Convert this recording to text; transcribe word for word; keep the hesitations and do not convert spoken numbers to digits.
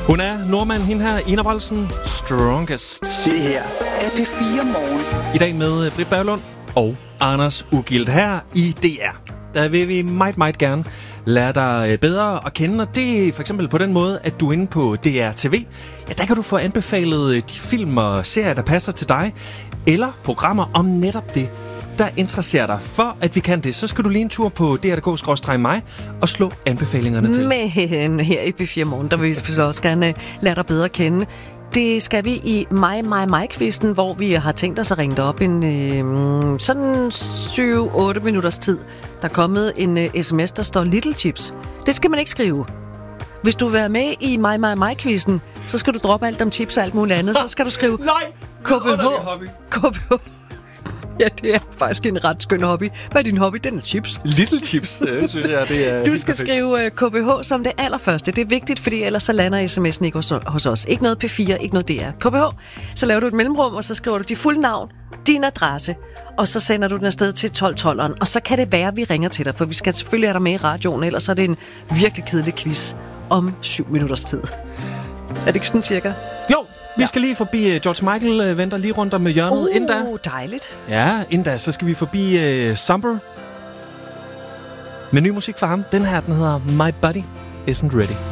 Hun er nordmand, hende her, Ina Wroldsen, Strongest. Det her er P fire Morgen. I dag med Britt Berglund og Anders Ugilt her i D R. Der vil vi meget, meget gerne lære dig bedre at kende, og det er for eksempel på den måde, at du er inde på D R T V. Ja, der kan du få anbefalet de film og serier, der passer til dig, eller programmer om netop det, der interesserer dig. For at vi kan det, så skal du lige en tur på D R punktum d k skråstreg mig og slå anbefalingerne til. Men her i P fire Morgen, der vil vi så også gerne lade dig bedre kende. Det skal vi i mig, mig, mig-kvisten, hvor vi har tænkt os at ringe dig op en øh, sådan syv otte minutters tid. Der er kommet en øh, sms, der står Little Chips. Det skal man ikke skrive. Hvis du vil være med i mig, mig, mig-kvisten, så skal du droppe alt om chips og alt muligt andet. Så skal du skrive Nej! K B H. K B H. Ja, det er faktisk en ret skøn hobby. Hvad er din hobby? Den er chips. Little Chips, øh, synes jeg, det er... Du skal skrive uh, K B H som det allerførste. Det er vigtigt, fordi ellers så lander sms'en ikke hos, hos os. Ikke noget P fire, ikke noget D R. K B H. Så laver du et mellemrum, og så skriver du dit fulde navn, din adresse, og så sender du den afsted til tolv tolveren. Og så kan det være, at vi ringer til dig, for vi skal selvfølgelig have dig med i radioen, ellers så er det en virkelig kedelig quiz om syv minutters tid. Er det ikke sådan cirka? Jo! Vi skal lige forbi uh, George Michael, uh, venter lige rundt om hjørnet. Uh, inden da, dejligt. ja, inden da, så skal vi forbi uh, Summer med ny musik fra ham. Den her, den hedder My Body Isn't Ready.